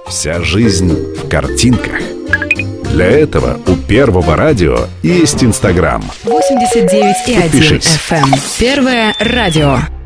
Вся жизнь в картинках. Для этого у Первого радио есть Инстаграм. 89,1 Подпишись. FM. Первое радио.